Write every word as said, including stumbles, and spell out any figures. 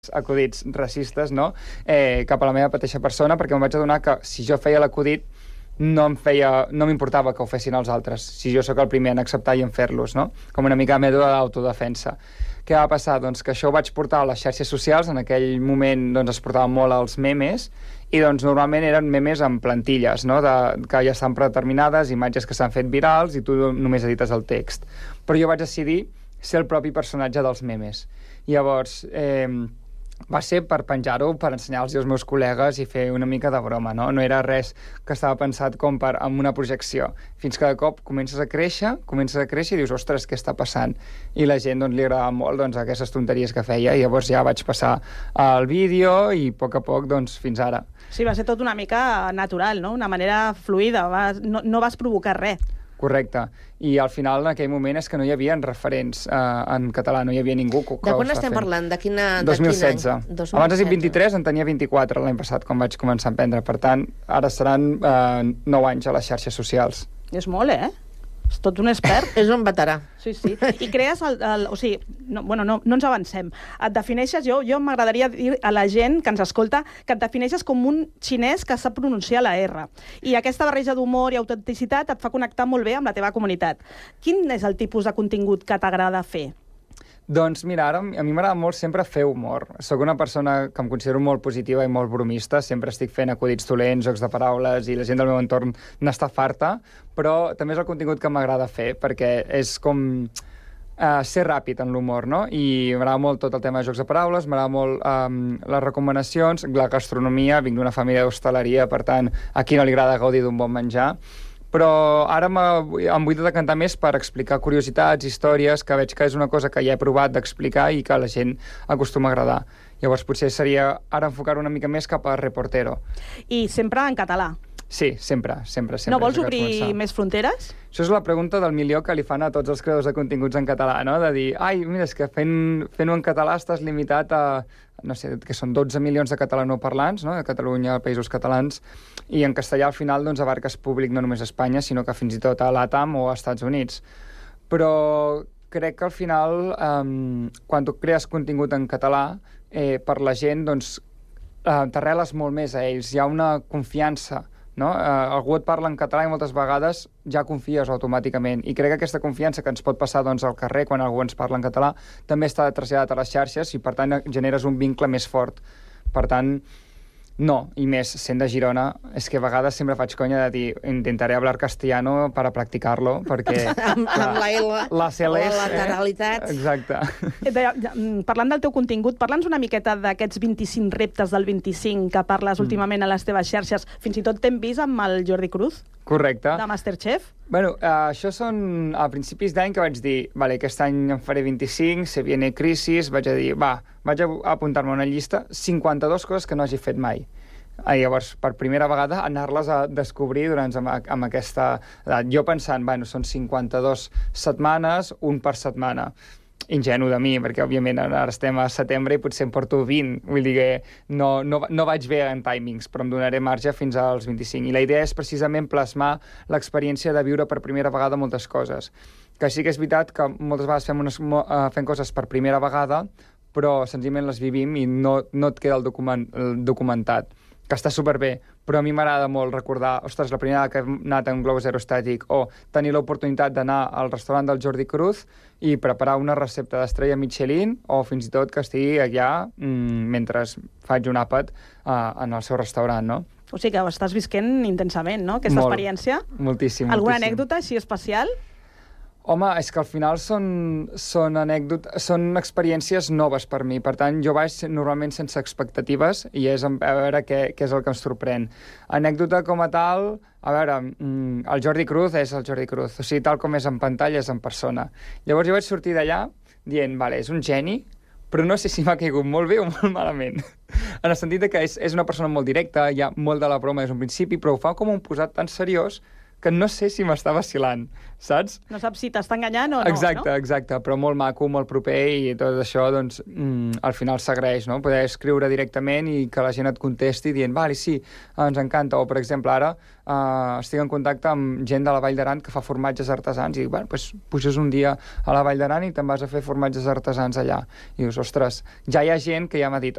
acudits racistes, no? eh, cap a la meva mateixa persona, perquè em vaig adonar que si jo feia l'acudit no em feia, no m'importava que ho fessin els altres, si jo sóc el primer en acceptar i en fer-los, no? Com una mica mètode d'autodefensa. Què va passar? Doncs que això ho vaig portar a les xarxes socials, en aquell moment doncs, es portaven molt els memes, i doncs normalment eren memes amb plantilles, no? De, que ja estan predeterminades, imatges que s'han fet virals, i tu només edites el text. Però jo vaig decidir ser el propi personatge dels memes. Llavors, eh, va ser per penjar-ho, per ensenyar-los als meus col·legues i fer una mica de broma, no? No era res que estava pensat com per amb una projecció. Fins que de cop comences a créixer, comences a créixer i dius, ostres, què està passant? I la gent doncs, li agradava molt doncs, aquestes tonteries que feia, i llavors ja vaig passar al vídeo i a poc a poc doncs, fins ara. Sí, va ser tot una mica natural, no? Una manera fluida, vas, no, no vas provocar res. Correcte. I al final, en aquell moment, és que no hi havia referents eh, en català, no hi havia ningú que, que de quan estem fent. Parlant? De, quina, de dos mil setze. Quin any? dos mil setze. Abans de dir vint-i-tres, en tenia vint-i-quatre l'any passat, quan vaig començar a aprendre. Per tant, ara seran eh, nou anys a les xarxes socials. És molt, eh? És tot un expert. És un veterà. Sí, sí. I crees el... el o sigui, no, bueno, no, no ens avancem. Et defineixes, jo, jo m'agradaria dir a la gent que ens escolta que et defineixes com un xinès que sap pronunciar la R. I aquesta barreja d'humor i autenticitat et fa connectar molt bé amb la teva comunitat. Quin és el tipus de contingut que t'agrada fer? Doncs mira, ara a mi m'agrada molt sempre fer humor. Soc una persona que em considero molt positiva i molt bromista, sempre estic fent acudits dolents, jocs de paraules, i la gent del meu entorn n'està farta, però també és el contingut que m'agrada fer, perquè és com uh, ser ràpid en l'humor, no? I m'agrada molt tot el tema de jocs de paraules, m'agrada molt um, les recomanacions, la gastronomia, vinc d'una família d'hostaleria, per tant, a qui no li agrada gaudir d'un bon menjar, però ara em vull decantar més per explicar curiositats, històries, que veig que és una cosa que ja he provat d'explicar i que a la gent acostuma a agradar. Llavors potser seria ara enfocar una mica més cap a reportero. I sempre en català? Sí, sempre, sempre. sempre no vols obrir més fronteres? Això és la pregunta del milió que li fan a tots els creadors de continguts en català, no? De dir, ai, mira, és que fent, fent-ho en català estàs limitat a, no sé, que són dotze milions de catalanoparlants, no? De Catalunya, Països Catalans, i en castellà al final doncs abarques públic no només a Espanya, sinó que fins i tot a l'ATAM o a Estats Units. Però crec que al final, um, quan tu crees contingut en català, eh, per la gent, doncs, eh, t'arreles molt més a ells. Hi ha una confiança, no? Uh, algú et parla en català i moltes vegades ja confies automàticament, i crec que aquesta confiança que ens pot passar doncs, al carrer quan algú ens parla en català també està traslladat a les xarxes i per tant generes un vincle més fort. Per tant, no, i més sent de Girona, és que a vegades sempre faig conya de dir intentaré hablar castellano para practicarlo, perquè amb, amb la L, les L's, la lateralitat. Eh? Exacte. De, de, parlant del teu contingut, parla'ns una miqueta d'aquests vint-i-cinc reptes del vint-i-cinc que parles mm. últimament a les teves xarxes. Fins i tot t'hem vist amb el Jordi Cruz. Correcte. De Masterchef. Bueno, uh, això són a principis d'any que vaig dir, vale, aquest any en faré vint-i-cinc, se viene crisis, vaig a dir, va, vaig a apuntar-me una llista, cinquanta-dues coses que no hagi fet mai. I llavors, per primera vegada, anar-les a descobrir durant amb, amb aquesta edat. Jo pensant, bueno, són cinquanta-dues setmanes, un per setmana. Ingenu de mi, perquè òbviament ara estem a setembre i potser em porto vint, vull dir que no, no, no vaig bé en timings, però em donaré marge fins als vint-i-cinc. I la idea és precisament plasmar l'experiència de viure per primera vegada moltes coses. Que sí que és veritat que moltes vegades fem, unes, uh, fem coses per primera vegada, però senzillament les vivim i no, no et queda el, document, el documentat, que està superbé, però a mi m'agrada molt recordar, ostres, la primera que he anat a un globus aerostàtic, o tenir l'oportunitat d'anar al restaurant del Jordi Cruz i preparar una recepta d'estrella Michelin, o fins i tot que estigui allà mmm, mentre faig un àpat uh, en el seu restaurant, no? O sigui que ho estàs visquent intensament, no?, aquesta molt, experiència. Moltíssim, Alguna moltíssim. anècdota així especial? Home, és que al final són, són anècdotes, són experiències noves per mi. Per tant, jo vaig normalment sense expectatives i és a veure què, què és el que em sorprèn. Anècdota com a tal, a veure, el Jordi Cruz és el Jordi Cruz. O sigui, tal com és en pantalla, és en persona. Llavors jo vaig sortir d'allà dient, vale, és un geni, però no sé si m'ha caigut molt bé o molt malament. En el sentit que és, és una persona molt directa, hi ha molt de la broma des d'un principi, però ho fa com un posat tan seriós que no sé si m'està vacilant, saps? No saps si t'està enganyant o no, exacte, no? Exacte, però molt maco, molt proper, i tot això, doncs, mm, al final s'agraeix, no? Poder escriure directament i que la gent et contesti dient, vale, sí, ens encanta. O, per exemple, ara uh, estic en contacte amb gent de la Vall d'Aran que fa formatges artesans i, bueno, pues, puges un dia a la Vall d'Aran i te'n vas a fer formatges artesans allà. I dius, ostres, ja hi ha gent que ja m'ha dit,